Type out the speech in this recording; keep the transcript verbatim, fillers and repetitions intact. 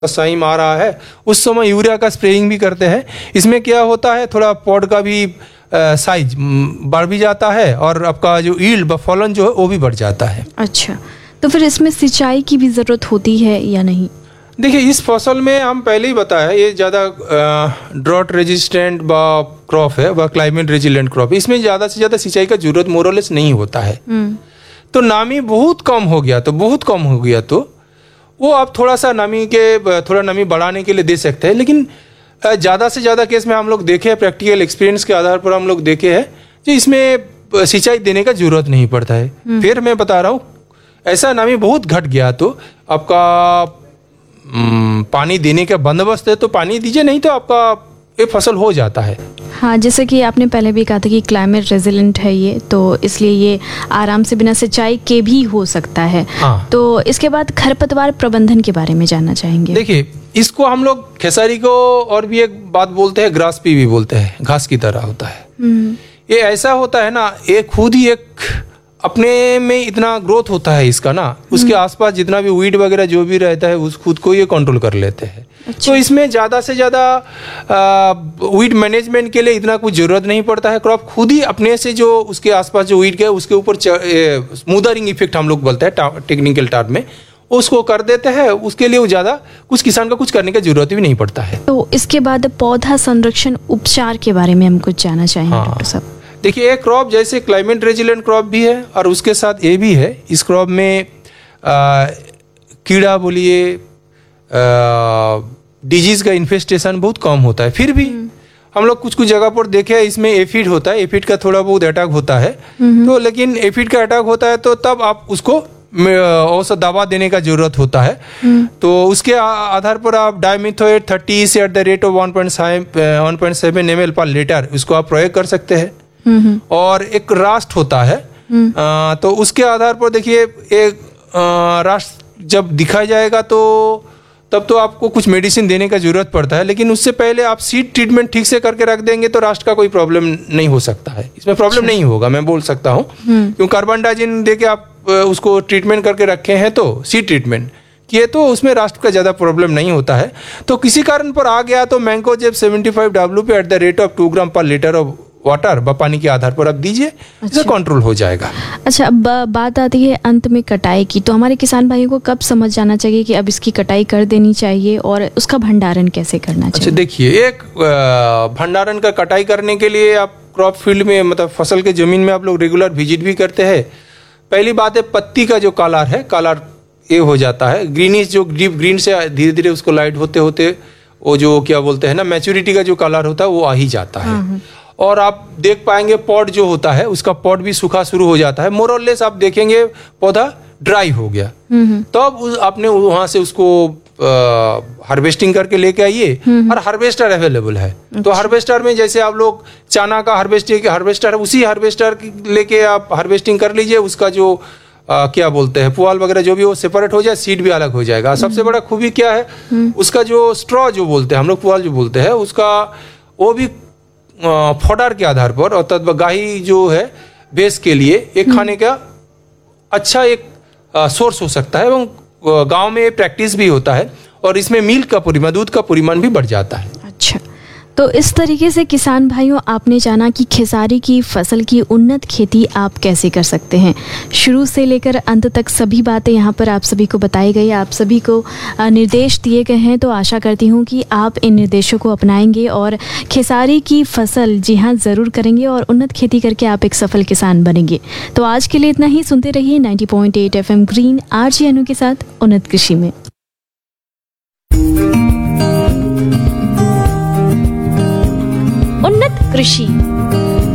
साइम आ रहा है उस समय यूरिया का स्प्रेइंग भी करते हैं। इसमें क्या होता है, थोड़ा पॉड का भी साइज बढ़ भी जाता है और आपका जो ईल्ड फलन जो है वो भी बढ़ जाता है। अच्छा, तो फिर इसमें सिंचाई की भी ज़रूरत होती है या नहीं? देखिए, इस फसल में हम पहले ही बताया ये ज़्यादा ड्रॉट रेजिस्टेंट क्रॉप है व क्लाइमेट रेजिलेंट क्रॉप। इसमें ज़्यादा से ज़्यादा सिंचाई का जरूरत मोरलेस नहीं होता है। तो नामी बहुत कम हो गया तो बहुत कम हो गया तो वो आप थोड़ा सा नमी के थोड़ा नमी बढ़ाने के लिए दे सकते हैं। लेकिन ज़्यादा से ज़्यादा केस में हम लोग देखे हैं, प्रैक्टिकल एक्सपीरियंस के आधार पर हम लोग देखे हैं कि इसमें सिंचाई देने का जरूरत नहीं पड़ता है। फिर मैं बता रहा हूँ, ऐसा नमी बहुत घट गया तो आपका पानी देने का बंदोबस्त है तो पानी दीजिए, नहीं तो आपका ये फसल हो जाता है। हाँ, जैसे कि आपने पहले भी कहा था कि क्लाइमेट रेजिलेंट है ये, तो इसलिए ये आराम से बिना सिंचाई के भी हो सकता है। हाँ। तो इसके बाद खरपतवार प्रबंधन के बारे में जानना चाहेंगे। देखिए, इसको हम लोग खेसारी को और भी एक बात बोलते हैं, ग्रास पी भी बोलते हैं, घास की तरह होता है। ये ऐसा होता है ना, ये खुद ही एक अपने में इतना ग्रोथ होता है इसका ना, उसके आसपास जितना भी वीड वगैरह जो भी रहता है उस खुद को ये कंट्रोल कर लेते हैं। अच्छा। तो इसमें ज़्यादा से ज़्यादा वीड मैनेजमेंट के लिए इतना कुछ ज़रूरत नहीं पड़ता है। क्रॉप खुद ही अपने से जो उसके आसपास जो वीड है उसके ऊपर स्मूदरिंग इफेक्ट हम लोग बोलते हैं टेक्निकल टर्म में, उसको कर देते हैं। उसके लिए वो ज़्यादा कुछ किसान का कुछ करने की जरूरत भी नहीं पड़ता है। तो इसके बाद पौधा संरक्षण उपचार के बारे में हम कुछ जानना चाहेंगे। हाँ। डॉक्टर साहब, देखिए, एक क्रॉप जैसे क्लाइमेट रेजिलेंट क्रॉप भी है और उसके साथ ये भी है। इस क्रॉप में आ, कीड़ा बोलिए, डिजीज का इन्फेस्टेशन बहुत कम होता है। फिर भी हम लोग कुछ कुछ जगह पर देखे हैं इसमें एफिड होता है, एफिड का थोड़ा बहुत अटैक होता है। तो लेकिन एफिड का अटैक होता है तो तब आप उसको औसत दवा देने का जरूरत होता है। तो उसके आधार पर आप डाइमिथोएट थर्टी से at the rate of one point seven M L पर लीटर उसको आप प्रयोग कर सकते हैं। और एक रास्ट होता है, आ, तो उसके आधार पर देखिए एक रास्ट जब दिखा जाएगा तो तब तो आपको कुछ मेडिसिन देने का जरूरत पड़ता है। लेकिन उससे पहले आप सीड ट्रीटमेंट ठीक से करके रख देंगे तो रास्ट का कोई प्रॉब्लम नहीं हो सकता है, इसमें प्रॉब्लम नहीं होगा, मैं बोल सकता हूँ। क्योंकि कार्बनडाजिन देके आप उसको ट्रीटमेंट करके रखे हैं तो सीड ट्रीटमेंट किए तो उसमें रास्ट का ज़्यादा प्रॉब्लम नहीं होता है। तो किसी कारण पर आ गया तो मैंकोजेब सेवेंटी फाइव डब्ल्यू पे at the rate of to ग्राम पर लीटर ऑफ वाटर व पानी के आधार पर आप दीजिए। अच्छा। इससे कंट्रोल हो जाएगा। अच्छा, अब बात आती है अंत में कटाई की, तो हमारे किसान भाइयों को कब समझ जाना चाहिए कि अब इसकी कटाई कर देनी चाहिए और उसका भंडारण कैसे करना चाहिए? अच्छा, देखिए, एक भंडारण का कटाई करने के लिए आप क्रॉप फील्ड में मतलब फसल के जमीन में आप लोग रेगुलर विजिट भी करते हैं। पहली बात है, पत्ती का जो कलर है, कलर ये हो जाता है ग्रीनिश, जो डीप ग्रीन से धीरे धीरे उसको लाइट होते होते वो जो क्या बोलते हैं ना मैच्योरिटी का जो कलर होता है वो आ ही जाता है। और आप देख पाएंगे पॉट जो होता है उसका पॉट भी सूखा शुरू हो जाता है। मोर और लेस आप देखेंगे पौधा ड्राई हो गया, तो अब आपने वहां से उसको हार्वेस्टिंग करके लेके आइए और हार्वेस्टर अवेलेबल है। तो हार्वेस्टर में जैसे आप लोग चना का हार्वेस्टिंग हार्वेस्टर उसी हार्वेस्टर लेके आप हार्वेस्टिंग कर लीजिए। उसका जो आ, क्या बोलते हैं पुआल वगैरह जो भी वो सेपरेट हो जाए, सीड भी अलग हो जाएगा। सबसे बड़ा खूबी क्या है, उसका जो स्ट्रॉ जो बोलते हैं हम लोग, पुआल जो बोलते हैं, उसका वो भी फोडार के आधार पर अर्थात गाही जो है बेस के लिए एक खाने का अच्छा एक सोर्स हो सकता है। एवं गांव में प्रैक्टिस भी होता है और इसमें मिल्क का परिमाण, दूध का परिमाण भी बढ़ जाता है। अच्छा, तो इस तरीके से किसान भाइयों आपने जाना कि खेसारी की फसल की उन्नत खेती आप कैसे कर सकते हैं। शुरू से लेकर अंत तक सभी बातें यहाँ पर आप सभी को बताई गई, आप सभी को निर्देश दिए गए हैं। तो आशा करती हूँ कि आप इन निर्देशों को अपनाएंगे और खेसारी की फसल जी हाँ ज़रूर करेंगे और उन्नत खेती करके आप एक सफल किसान बनेंगे। तो आज के लिए इतना ही। सुनते रहिए ninety point eight F M green RJ अनु के साथ उन्नत कृषि में।